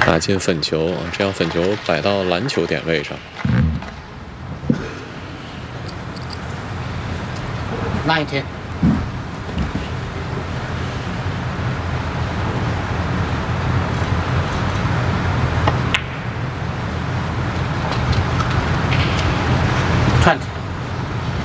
打进粉球，这样粉球摆到篮球点位上。 慢一天。